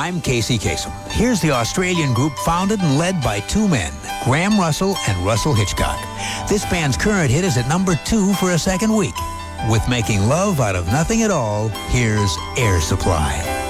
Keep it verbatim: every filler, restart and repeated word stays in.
I'm Casey Kasem. Here's the Australian group founded and led by two men, Graham Russell and Russell Hitchcock. This band's current hit is at number two for a second week. With Making Love Out of Nothing at All, here's Air Supply.